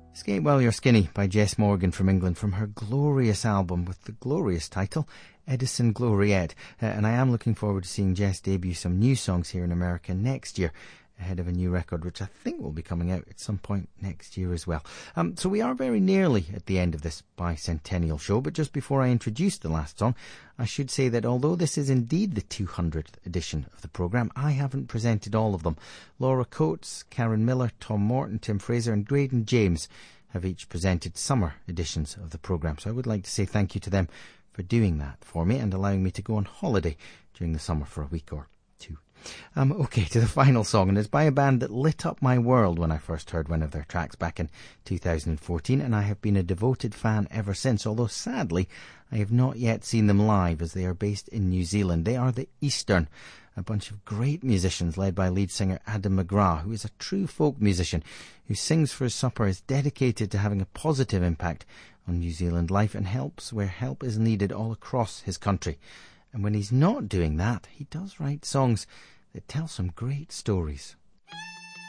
Skate While You're Skinny by Jess Morgan from England, from her glorious album with the glorious title Edison Gloriette. And I am looking forward to seeing Jess debut some new songs here in America next year, ahead of a new record which I think will be coming out at some point next year as well. So we are very nearly at the end of this bicentennial show, but just before I introduce the last song, I should say that although this is indeed the 200th edition of the programme, I haven't presented all of them. Laura Coates, Karen Miller, Tom Morton, Tim Fraser and Graydon James have each presented summer editions of the programme, so I would like to say thank you to them for doing that for me and allowing me to go on holiday during the summer for a week or two. Okay, to the final song, and it's by a band that lit up my world when I first heard one of their tracks back in 2014, and I have been a devoted fan ever since, although sadly I have not yet seen them live as they are based in New Zealand. They are the Eastern, a bunch of great musicians led by lead singer Adam McGrath, who is a true folk musician who sings for his supper, is dedicated to having a positive impact on New Zealand life and helps where help is needed all across his country. And when he's not doing that, he does write songs that tell some great stories.